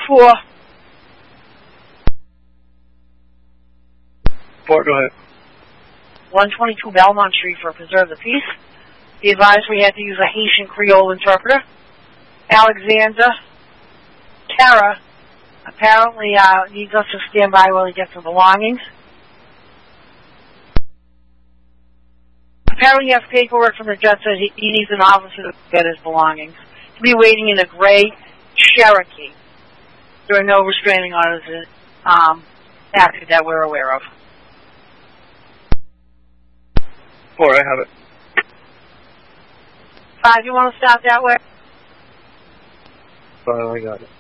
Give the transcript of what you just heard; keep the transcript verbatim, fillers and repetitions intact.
Four. Four, go ahead. one twenty-two Belmont Street for Preserve the Peace. The advisory had to use a Haitian Creole interpreter. Alexander Terra apparently uh, needs us to stand by while he gets the belongings. Apparently he has paperwork from the judge that he, he needs an officer to get his belongings. He'll be waiting in a gray Cherokee. There are no restraining orders um, acted that we're aware of. Four, I have it. Five, you want to stop that way? Five, I got it.